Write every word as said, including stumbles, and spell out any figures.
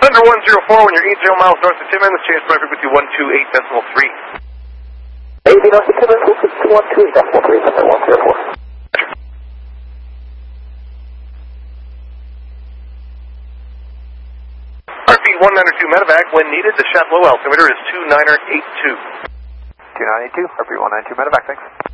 Thunder one zero four, when you're eighty miles north of Timmins, change for frequency one two eight decimal three. eighty north of Timmins, frequency one two eight decimal three, Thunder one zero four. Heartbeat one ninety-two medevac, when needed, the Chapleau altimeter is two nine eight two. two nine eight two, heartbeat one nine two medevac, thanks.